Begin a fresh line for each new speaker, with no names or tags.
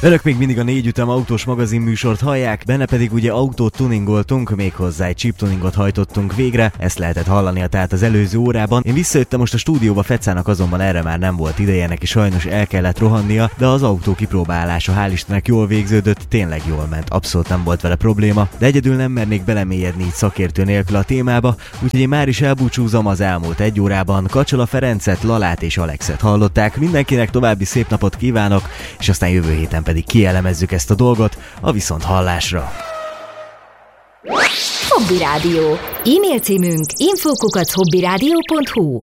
Önök még mindig a 4 ütem autós magazin műsort hallják, benne pedig ugye autót tuningoltunk, méghozzá egy chip tuningot hajtottunk végre, ezt lehetett hallani tehát az előző órában. Én visszajöttem most a stúdióba, Fecának azonban erre már nem volt ideje, neki sajnos el kellett rohannia, de az autó kipróbálása hál' Istennek jól végződött, tényleg jól ment, abszolút nem volt vele probléma, de egyedül nem mernék belemélyedni így szakértő nélkül a témába, úgyhogy én már is elbúcsúzom. Az elmúlt egy órában Kacsola Ferencet, Lalát és Alexet hallották, mindenkinek további szép napot kívánok, és aztán jövő héten pedig kielemezzük ezt a dolgot a viszonthallásra.
Hobby Rádió. E-mail címünk info@hobbyradio.hu